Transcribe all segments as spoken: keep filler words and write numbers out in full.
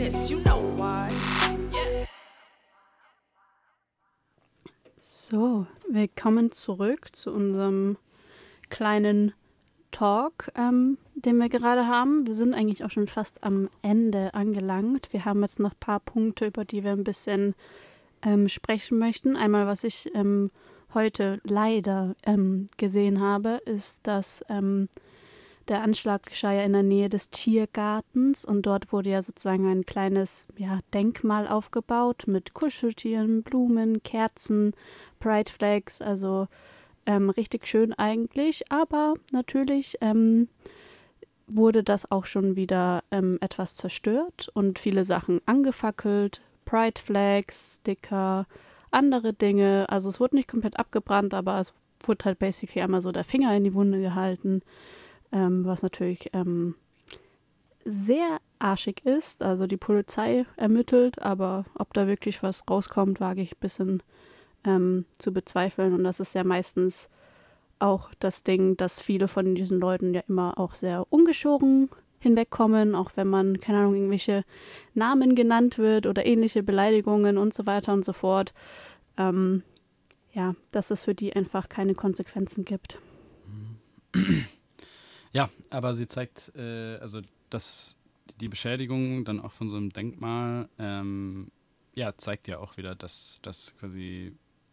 this, you know why. Yeah. So, willkommen zurück zu unserem kleinen Talk, ähm, den wir gerade haben. Wir sind eigentlich auch schon fast am Ende angelangt. Wir haben jetzt noch ein paar Punkte, über die wir ein bisschen ähm, sprechen möchten. Einmal, was ich ähm, heute leider ähm, gesehen habe, ist, dass ähm, der Anschlag geschah ja in der Nähe des Tiergartens und dort wurde ja sozusagen ein kleines ja, Denkmal aufgebaut mit Kuscheltieren, Blumen, Kerzen, Pride Flags, also ähm, richtig schön eigentlich, aber natürlich ähm, wurde das auch schon wieder ähm, etwas zerstört und viele Sachen angefackelt, Pride Flags, Sticker, andere Dinge, also es wurde nicht komplett abgebrannt, aber es wurde halt basically einmal so der Finger in die Wunde gehalten, ähm, was natürlich ähm, sehr arschig ist, also die Polizei ermittelt, aber ob da wirklich was rauskommt, wage ich ein bisschen ähm, zu bezweifeln und das ist ja meistens auch das Ding, dass viele von diesen Leuten ja immer auch sehr ungeschoren hinwegkommen, auch wenn man, keine Ahnung, irgendwelche Namen genannt wird oder ähnliche Beleidigungen und so weiter und so fort. Ähm, ja, dass es für die einfach keine Konsequenzen gibt. Ja, aber sie zeigt, äh, also dass die Beschädigung dann auch von so einem Denkmal, ähm, ja, zeigt ja auch wieder, dass das quasi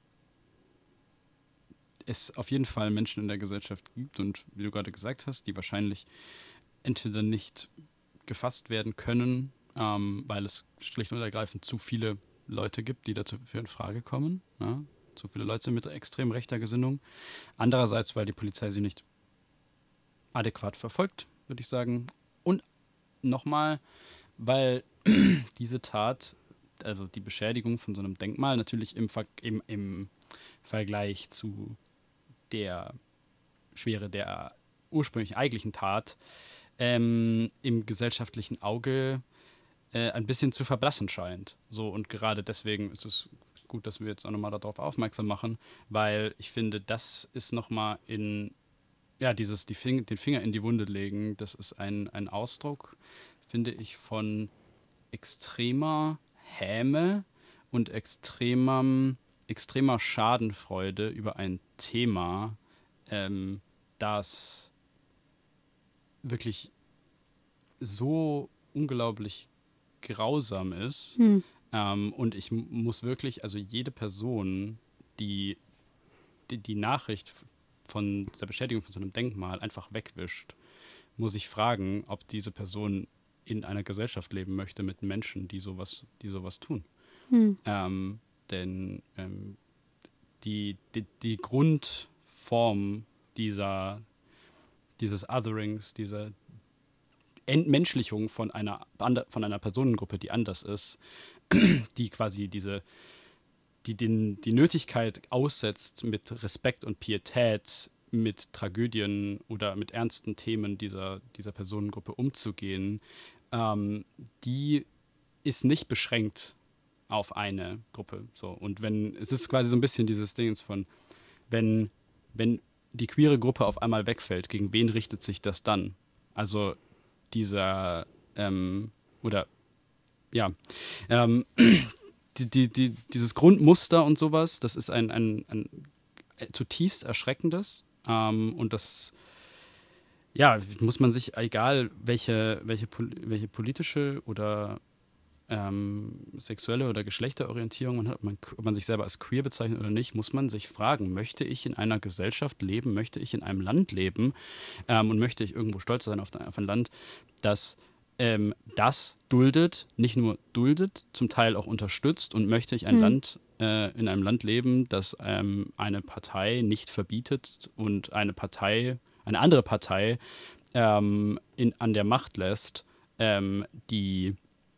es auf jeden Fall Menschen in der Gesellschaft gibt und wie du gerade gesagt hast, die wahrscheinlich entweder nicht gefasst werden können, ähm, weil es schlicht und ergreifend zu viele Leute gibt, die dafür in Frage kommen, ja? Zu viele Leute mit extrem rechter Gesinnung. Andererseits, weil die Polizei sie nicht adäquat verfolgt, würde ich sagen. Und nochmal, weil diese Tat, also die Beschädigung von so einem Denkmal natürlich im, Ver- im, im Vergleich zu der Schwere der ursprünglich eigentlichen Tat ähm, im gesellschaftlichen Auge äh, ein bisschen zu verblassen scheint. So, und gerade deswegen ist es gut, dass wir jetzt auch nochmal darauf aufmerksam machen, weil ich finde, das ist nochmal in, ja, dieses die Fing- den Finger in die Wunde legen, das ist ein, ein Ausdruck, finde ich, von extremer Häme und extremem, extremer Schadenfreude über ein Thema, ähm, das wirklich so unglaublich grausam ist. Hm. Ähm, und ich m- muss wirklich, also jede Person, die die, die Nachricht von der Beschädigung von so einem Denkmal einfach wegwischt, muss ich fragen, ob diese Person in einer Gesellschaft leben möchte mit Menschen, die sowas, die sowas tun. Hm. Ähm, denn ähm, die, die, die Grundform dieser, dieses Otherings, dieser Entmenschlichung von einer, von einer Personengruppe, die anders ist, die quasi diese, die den, die Nötigkeit aussetzt, mit Respekt und Pietät mit Tragödien oder mit ernsten Themen dieser, dieser Personengruppe umzugehen, ähm, die ist nicht beschränkt auf eine Gruppe. So. Und wenn, es ist quasi so ein bisschen dieses Ding von, wenn, wenn die queere Gruppe auf einmal wegfällt, gegen wen richtet sich das dann? Also dieser, ähm, oder ja, ähm, die, die, die, dieses Grundmuster und sowas, das ist ein, ein, ein zutiefst erschreckendes. Ähm, und das, ja, muss man sich, egal welche, welche, welche politische oder ähm, sexuelle oder Geschlechterorientierung man hat, ob man, ob man sich selber als queer bezeichnet oder nicht, muss man sich fragen, möchte ich in einer Gesellschaft leben, möchte ich in einem Land leben ähm, und möchte ich irgendwo stolz sein auf, auf ein Land, das ähm, das duldet, nicht nur duldet, zum Teil auch unterstützt und möchte ich ein Hm. Land äh, in einem Land leben, das ähm, eine Partei nicht verbietet und eine Partei, eine andere Partei ähm, in, an der Macht lässt, ähm, die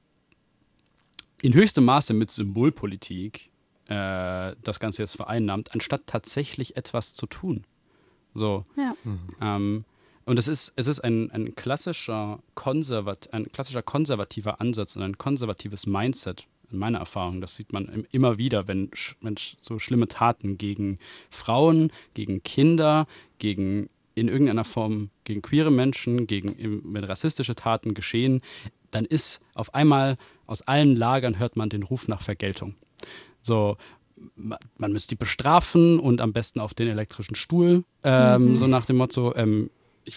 in höchstem Maße mit Symbolpolitik äh, das Ganze jetzt vereinnahmt, anstatt tatsächlich etwas zu tun. So. Ja. Mhm. Ähm, und es ist, es ist ein, ein, klassischer Konservat, ein klassischer konservativer Ansatz und ein konservatives Mindset, in meiner Erfahrung. Das sieht man im, immer wieder, wenn, wenn so schlimme Taten gegen Frauen, gegen Kinder, gegen in irgendeiner Form gegen queere Menschen, gegen wenn rassistische Taten geschehen, dann ist auf einmal aus allen Lagern hört man den Ruf nach Vergeltung. So, ma- man müsste die bestrafen und am besten auf den elektrischen Stuhl, ähm, Mhm. so nach dem Motto, ähm, ich,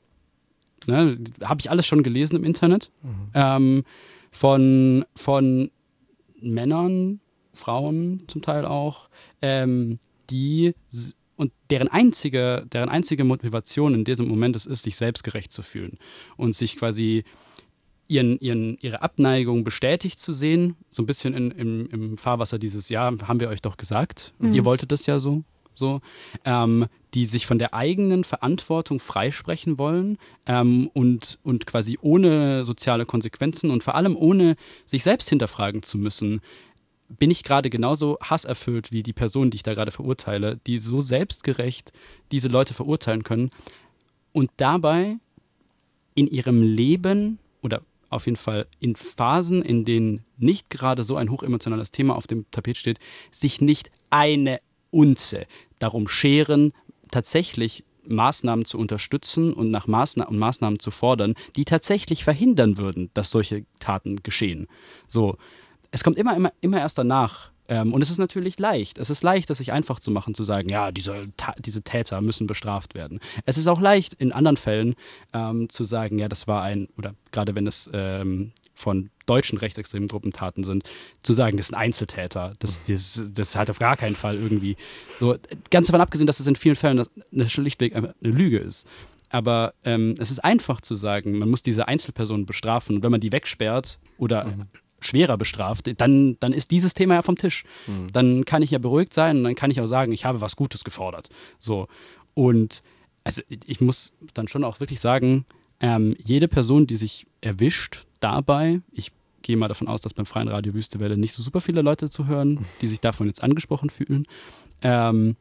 ne, habe ich alles schon gelesen im Internet, Mhm. ähm, von, von Männern, Frauen zum Teil auch, ähm, die s- und deren einzige, deren einzige Motivation in diesem Moment es ist, sich selbstgerecht zu fühlen und sich quasi ihren, ihren, ihre Abneigung bestätigt zu sehen, so ein bisschen in, im, im Fahrwasser dieses Jahr, haben wir euch doch gesagt, Mhm. ihr wolltet das ja so, so ähm, die sich von der eigenen Verantwortung freisprechen wollen ähm, und, und quasi ohne soziale Konsequenzen und vor allem ohne sich selbst hinterfragen zu müssen, bin ich gerade genauso hasserfüllt wie die Person, die ich da gerade verurteile, die so selbstgerecht diese Leute verurteilen können und dabei in ihrem Leben oder auf jeden Fall in Phasen, in denen nicht gerade so ein hochemotionales Thema auf dem Tapet steht, sich nicht eine Unze darum scheren, tatsächlich Maßnahmen zu unterstützen und nach Maßnahmen, und Maßnahmen zu fordern, die tatsächlich verhindern würden, dass solche Taten geschehen. So, es kommt immer, immer, immer erst danach. Ähm, und es ist natürlich leicht. Es ist leicht, das sich einfach zu machen, zu sagen, ja, diese, Ta- diese Täter müssen bestraft werden. Es ist auch leicht, in anderen Fällen ähm, zu sagen, ja, das war ein, oder gerade wenn es ähm, von deutschen rechtsextremen Gruppentaten sind, zu sagen, das sind Einzeltäter. Das, das, das hat auf gar keinen Fall irgendwie. So, ganz davon abgesehen, dass es in vielen Fällen eine, schlichtweg einfach eine Lüge ist. Aber ähm, es ist einfach zu sagen, man muss diese Einzelpersonen bestrafen. Und wenn man die wegsperrt oder Mhm. schwerer bestraft, dann, dann ist dieses Thema ja vom Tisch. Mhm. Dann kann ich ja beruhigt sein und dann kann ich auch sagen, ich habe was Gutes gefordert. So. Und also ich muss dann schon auch wirklich sagen, ähm, jede Person, die sich erwischt dabei, ich gehe mal davon aus, dass beim Freien Radio Wüstewelle nicht so super viele Leute zu hören, die sich davon jetzt angesprochen fühlen, ähm,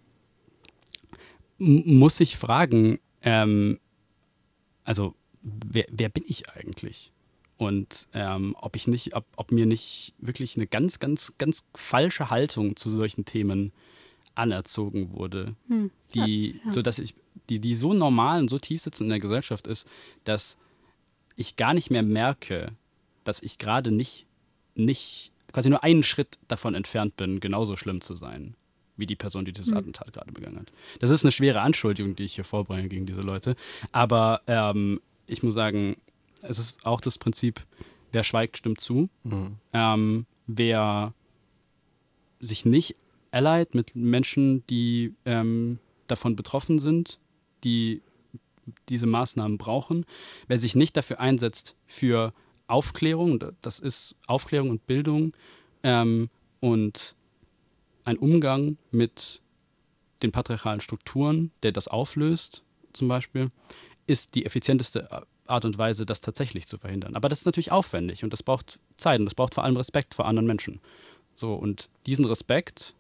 m- muss ich fragen, ähm, also wer, wer bin ich eigentlich? Und ähm, ob ich nicht, ob, ob mir nicht wirklich eine ganz, ganz, ganz falsche Haltung zu solchen Themen anerzogen wurde, Hm. die, ja. so dass ich, die, die so normal und so tief sitzend in der Gesellschaft ist, dass ich gar nicht mehr merke, dass ich gerade nicht, nicht, quasi nur einen Schritt davon entfernt bin, genauso schlimm zu sein, wie die Person, die dieses Hm. Attentat gerade begangen hat. Das ist eine schwere Anschuldigung, die ich hier vorbringe gegen diese Leute. Aber ähm, ich muss sagen, es ist auch das Prinzip, wer schweigt, stimmt zu. Mhm. Ähm, wer sich nicht allied mit Menschen, die ähm, davon betroffen sind, die diese Maßnahmen brauchen, wer sich nicht dafür einsetzt für Aufklärung, das ist Aufklärung und Bildung ähm, und ein Umgang mit den patriarchalen Strukturen, der das auflöst, zum Beispiel, ist die effizienteste Art und Weise, das tatsächlich zu verhindern. Aber das ist natürlich aufwendig und das braucht Zeit und das braucht vor allem Respekt vor anderen Menschen. So, und diesen Respekt,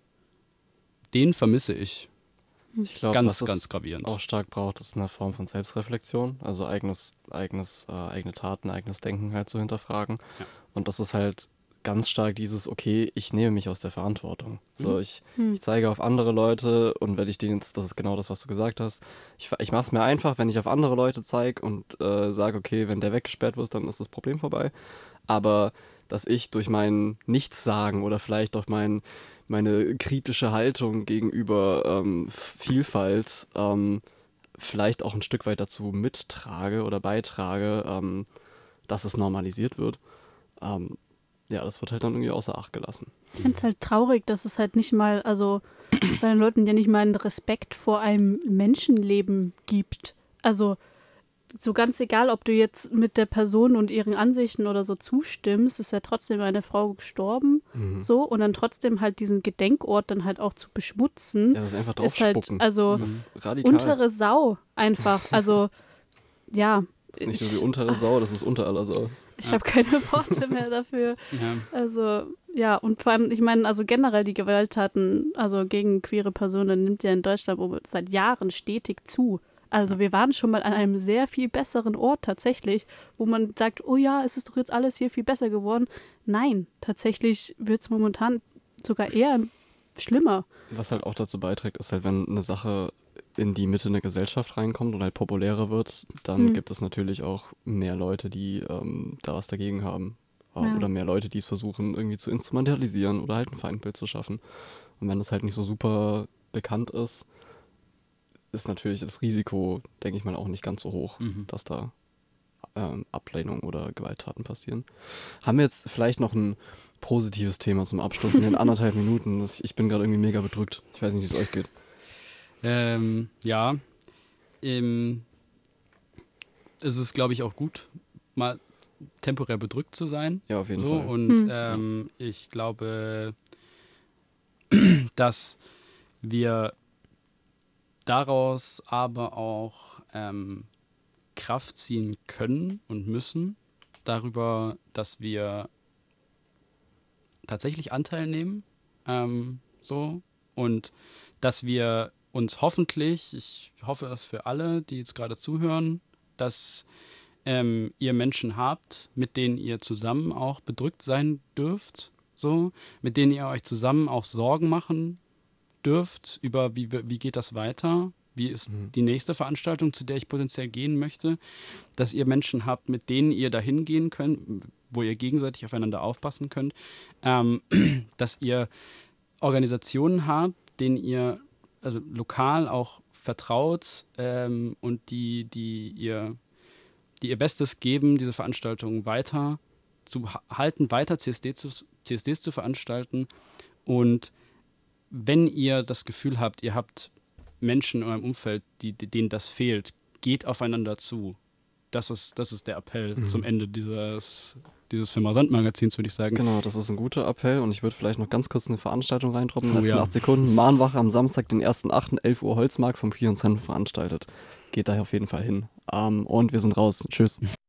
den vermisse ich Ich glaube, ganz, was ganz es gravierend. auch stark braucht, ist eine Form von Selbstreflexion, also eigenes, eigenes, äh, eigene Taten, eigenes Denken halt zu hinterfragen. Ja. Und das ist halt ganz stark dieses, okay, ich nehme mich aus der Verantwortung. So, Mhm. ich, Hm. ich zeige auf andere Leute und wenn ich denen jetzt, das ist genau das, was du gesagt hast, ich, ich mache es mir einfach, wenn ich auf andere Leute zeige und äh, sage, okay, wenn der weggesperrt wird, dann ist das Problem vorbei. Aber dass ich durch mein Nichtssagen oder vielleicht durch mein, meine kritische Haltung gegenüber ähm, Vielfalt ähm, vielleicht auch ein Stück weit dazu mittrage oder beitrage, ähm, dass es normalisiert wird. Ähm, ja, das wird halt dann irgendwie außer Acht gelassen. Ich finde es halt traurig, dass es halt nicht mal, also bei den Leuten ja nicht mal einen Respekt vor einem Menschenleben gibt. Also so ganz egal, ob du jetzt mit der Person und ihren Ansichten oder so zustimmst, ist ja trotzdem eine Frau gestorben, Mhm. so, und dann trotzdem halt diesen Gedenkort dann halt auch zu beschmutzen, Ja, das ist einfach ist halt, draufspucken. also Das ist radikal. untere Sau einfach. Also, ja. Das ist nicht ich nur die untere Sau, das ist unter aller Sau. ich Ja. habe keine Worte mehr dafür. Ja. Also, ja, und vor allem, ich meine, also generell die Gewalttaten, also gegen queere Personen, nimmt ja in Deutschland seit Jahren stetig zu. Also wir waren schon mal an einem sehr viel besseren Ort tatsächlich, wo man sagt, oh ja, es ist doch jetzt alles hier viel besser geworden. Nein, tatsächlich wird es momentan sogar eher schlimmer. Was halt auch dazu beiträgt, ist halt, wenn eine Sache in die Mitte der Gesellschaft reinkommt und halt populärer wird, dann Mhm. gibt es natürlich auch mehr Leute, die ähm, da was dagegen haben. Äh, Ja. Oder mehr Leute, die es versuchen, irgendwie zu instrumentalisieren oder halt ein Feindbild zu schaffen. Und wenn das halt nicht so super bekannt ist, ist natürlich das Risiko, denke ich mal, auch nicht ganz so hoch, Mhm. dass da ähm, Ablehnung oder Gewalttaten passieren. Haben wir jetzt vielleicht noch ein positives Thema zum Abschluss in den anderthalb Minuten? Das, ich bin gerade irgendwie mega bedrückt. Ich weiß nicht, wie es euch geht. Ähm, ja, ähm, es ist, glaube ich, auch gut, mal temporär bedrückt zu sein. Ja, auf jeden So, Fall. und Hm. ähm, ich glaube, dass wir daraus aber auch ähm, Kraft ziehen können und müssen darüber, dass wir tatsächlich Anteil nehmen, ähm, so, und dass wir uns hoffentlich, ich hoffe das für alle, die jetzt gerade zuhören, dass ähm, ihr Menschen habt, mit denen ihr zusammen auch bedrückt sein dürft, so, mit denen ihr euch zusammen auch Sorgen machen dürft über, wie, wie geht das weiter, wie ist Mhm. die nächste Veranstaltung, zu der ich potenziell gehen möchte, dass ihr Menschen habt, mit denen ihr dahin gehen könnt, wo ihr gegenseitig aufeinander aufpassen könnt, ähm, dass ihr Organisationen habt, denen ihr also lokal auch vertraut ähm, und die, die ihr die ihr Bestes geben, diese Veranstaltungen weiter zu ha- halten, weiter C S D zu, C S Ds zu veranstalten. Und wenn ihr das Gefühl habt, ihr habt Menschen in eurem Umfeld, die, die, denen das fehlt, geht aufeinander zu. Das ist, das ist der Appell Mhm. zum Ende dieses, dieses Firma-Sand-Magazins, würde ich sagen. Genau, das ist ein guter Appell und ich würde vielleicht noch ganz kurz eine Veranstaltung reindroppen. In Oh den letzten ja. acht Sekunden. Mahnwache am Samstag, den ersten achten elf Uhr Holzmarkt vom Kion Zentrum veranstaltet. Geht daher auf jeden Fall hin. Ähm, und wir sind raus. Tschüss.